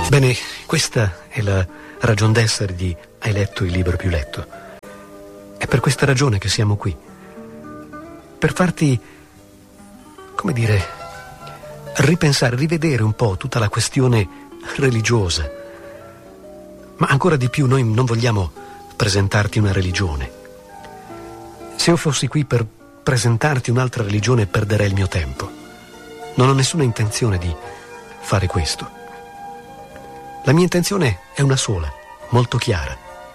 Bene, questa è la ragion d'essere di Hai letto il libro più letto. È per questa ragione che siamo qui. Per farti, come dire, ripensare, rivedere un po' tutta la questione religiosa. Ma ancora di più, noi non vogliamo presentarti una religione. Se io fossi qui per presentarti un'altra religione, perderei il mio tempo. Non ho nessuna intenzione di fare questo. La mia intenzione è una sola, molto chiara.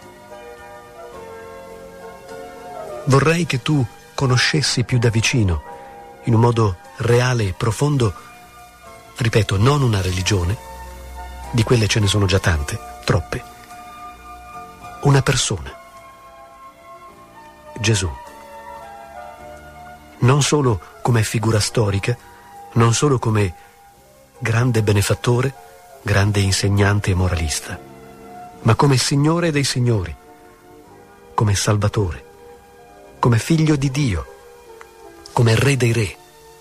Vorrei che tu conoscessi più da vicino, in un modo reale e profondo, ripeto, non una religione, di quelle ce ne sono già tante, troppe, una persona, Gesù. Non solo come figura storica, non solo come grande benefattore, grande insegnante e moralista, ma come Signore dei Signori, come Salvatore, come Figlio di Dio, come Re dei Re,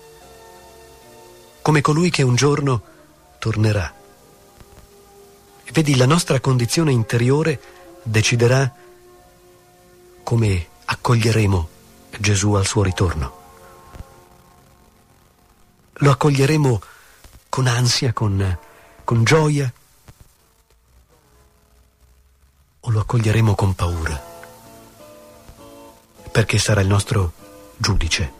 come colui che un giorno tornerà. E vedi, la nostra condizione interiore deciderà come accoglieremo Gesù al suo ritorno. Lo accoglieremo con ansia, con gioia, o lo accoglieremo con paura, perché sarà il nostro giudice.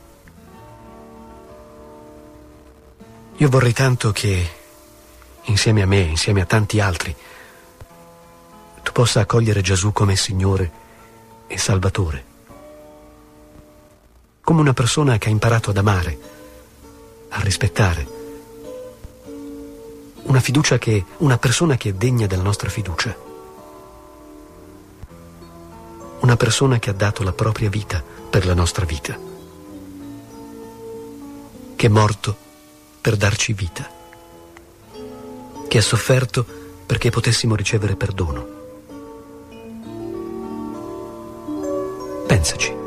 Io vorrei tanto che, insieme a me, insieme a tanti altri, tu possa accogliere Gesù come Signore e Salvatore, come una persona che ha imparato ad amare, a rispettare, una persona che è degna della nostra fiducia, una persona che ha dato la propria vita per la nostra vita, che è morto per darci vita, che ha sofferto perché potessimo ricevere perdono. Pensaci.